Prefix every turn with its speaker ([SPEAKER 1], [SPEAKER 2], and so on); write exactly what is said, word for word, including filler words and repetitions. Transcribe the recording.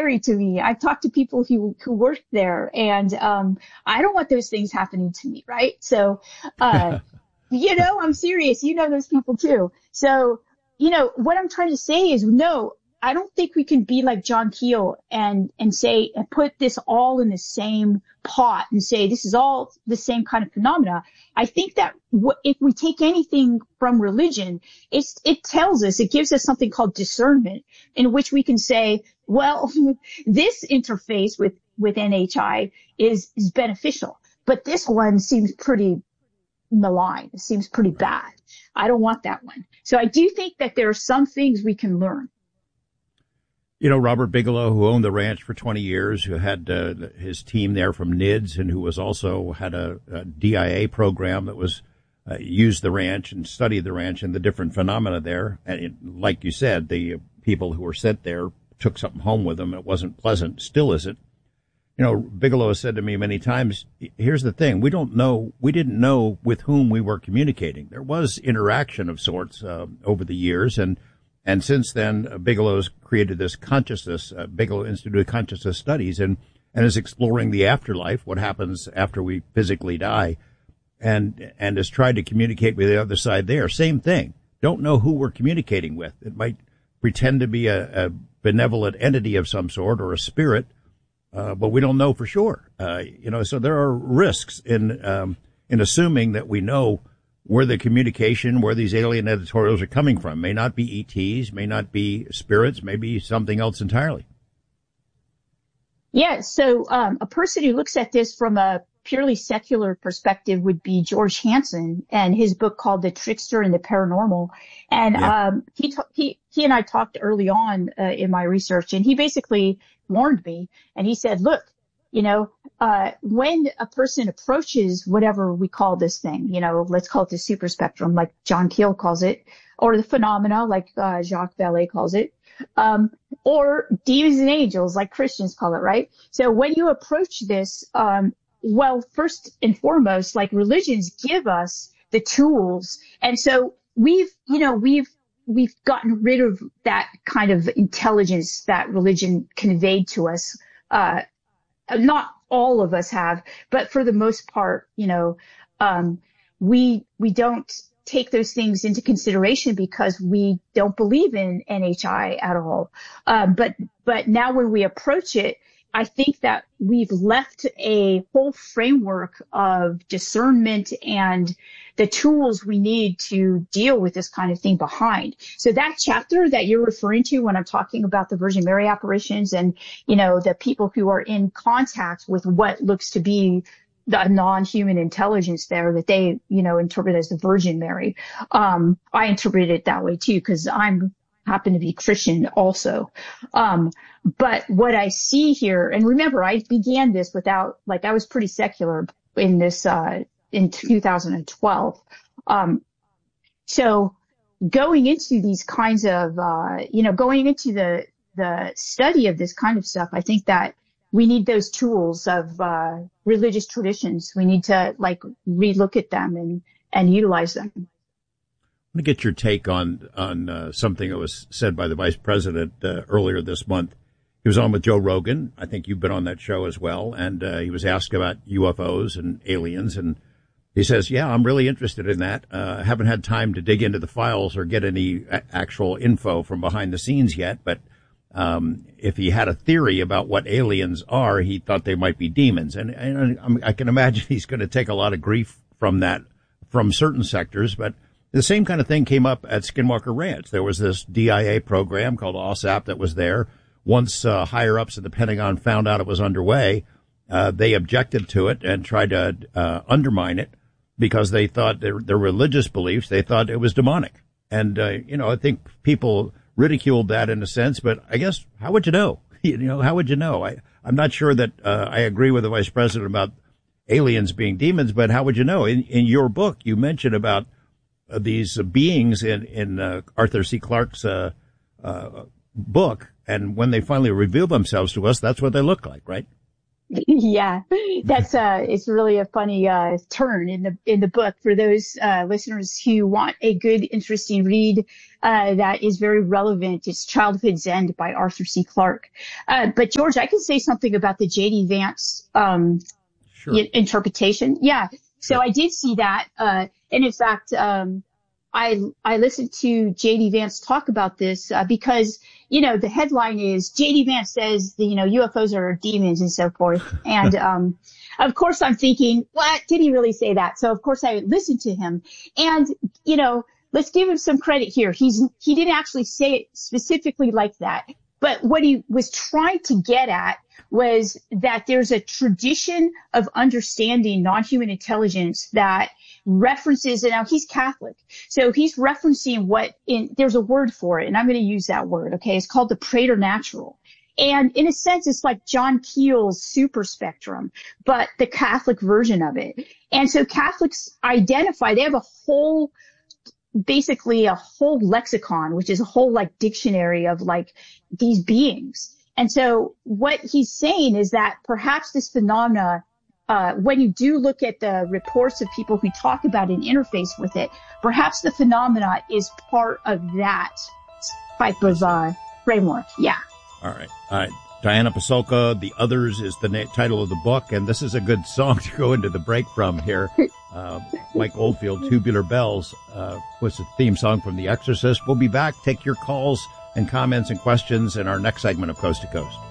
[SPEAKER 1] scary to me. I've talked to people who, who work there, and um, I don't want those things happening to me, right? So, uh, you know, I'm serious. You know those people too. So, you know, what I'm trying to say is, no, I don't think we can be like John Keel and, and say, and put this all in the same pot and say this is all the same kind of phenomena. I think that w- if we take anything from religion, it's, it tells us, it gives us something called discernment, in which we can say, well, this interface with, with N H I is, is beneficial, but this one seems pretty malign. It seems pretty bad. I don't want that one. So I do think that there are some things we can learn.
[SPEAKER 2] You know, Robert Bigelow, who owned the ranch for twenty years, who had uh, his team there from N I D S, and who was also had a, a D I A program that was uh, used the ranch and studied the ranch and the different phenomena there. And it, like you said, the people who were sent there took something home with them. It wasn't pleasant, still isn't. You know, Bigelow has said to me many times, here's the thing, we don't know, we didn't know with whom we were communicating. There was interaction of sorts uh, over the years, and And since then, uh, Bigelow's created this consciousness, uh, Bigelow Institute of Consciousness Studies, and, and is exploring the afterlife, what happens after we physically die, and and has tried to communicate with the other side there. Same thing. Don't know who we're communicating with. It might pretend to be a, a benevolent entity of some sort or a spirit, uh, but we don't know for sure. Uh, you know, so there are risks in um, in assuming that we know where the communication, where these alien editorials are coming from. May not be E Ts, may not be spirits, may be something else entirely.
[SPEAKER 1] Yeah, so um, a person who looks at this from a purely secular perspective would be George Hansen, and his book called The Trickster and the Paranormal. And yeah. um, he, ta- he he and I talked early on uh, in my research, and he basically warned me, and he said, look, you know, uh, when a person approaches whatever we call this thing, you know, let's call it the super spectrum, like John Keel calls it, or the phenomena, like uh, Jacques Vallée calls it, um, or demons and angels, like Christians call it, right? So when you approach this, um, well, first and foremost, like religions give us the tools. And so we've, you know, we've, we've gotten rid of that kind of intelligence that religion conveyed to us, uh, not all of us have, but for the most part, you know, um, we, we don't take those things into consideration because we don't believe in N H I at all. Um, but, but now when we approach it, I think that we've left a whole framework of discernment and the tools we need to deal with this kind of thing behind. So that chapter that you're referring to when I'm talking about the Virgin Mary apparitions and, you know, the people who are in contact with what looks to be the non-human intelligence there that they, you know, interpret as the Virgin Mary. Um, I interpret it that way too, because I'm happen to be Christian also. Um, but what I see here, and remember, I began this without, like, I was pretty secular in this, uh, in two thousand twelve. Um, so going into these kinds of, uh, you know, going into the, the study of this kind of stuff, I think that we need those tools of, uh, religious traditions. We need to, like, relook at them and, and utilize them.
[SPEAKER 2] I want to get your take on on uh, something that was said by the vice president uh, earlier this month. He was on with Joe Rogan. I think you've been on that show as well. And uh, he was asked about U F Os and aliens. And he says, yeah, I'm really interested in that. Uh, I haven't had time to dig into the files or get any a- actual info from behind the scenes yet. But um, if he had a theory about what aliens are, he thought they might be demons. And, and I can imagine he's going to take a lot of grief from that, from certain sectors. But the same kind of thing came up at Skinwalker Ranch. There was this D I A program called O S A P that was there. Once uh, higher-ups at the Pentagon found out it was underway, uh, they objected to it and tried to uh, undermine it because they thought their, their religious beliefs, they thought it was demonic. And, uh, you know, I think people ridiculed that in a sense, but I guess, how would you know? You know, how would you know? I, I'm not sure that uh, I agree with the vice president about aliens being demons, but how would you know? In, in your book, you mentioned about Uh, these uh, beings in, in uh, Arthur C. Clarke's uh, uh, book, and when they finally reveal themselves to us, that's what they look like, right?
[SPEAKER 1] Yeah, that's uh, it's really a funny uh, turn in the in the book for those uh, listeners who want a good, interesting read uh, that is very relevant. It's Childhood's End by Arthur C. Clarke. Uh, but George, I can say something about the J D. Vance um,
[SPEAKER 2] sure.
[SPEAKER 1] y- interpretation. Yeah, so
[SPEAKER 2] sure.
[SPEAKER 1] I did see that, uh, and in fact, um, I I listened to J D. Vance talk about this uh, because, you know, the headline is J D. Vance says the, you know, U F Os are demons and so forth. And, um, of course I'm thinking, what? Did he really say that? So of course I listened to him and, you know, let's give him some credit here. He's, he didn't actually say it specifically like that, but what he was trying to get at was that there's a tradition of understanding non-human intelligence that references, and now he's Catholic, so he's referencing what in, there's a word for it, and I'm going to use that word, okay? It's called the preternatural. And in a sense, it's like John Keel's super spectrum, but the Catholic version of it. And so Catholics identify, they have a whole, basically a whole lexicon, which is a whole like dictionary of like these beings. And so what he's saying is that perhaps this phenomena, uh, when you do look at the reports of people who talk about an interface with it, perhaps the phenomena is part of that type of uh, framework. Yeah.
[SPEAKER 2] All right. All right. Diana Pasulka, The Others is the na- title of the book, and this is a good song to go into the break from here. Uh, Mike Oldfield, Tubular Bells, uh, was the theme song from The Exorcist. We'll be back. Take your calls and comments and questions in our next segment of Coast to Coast.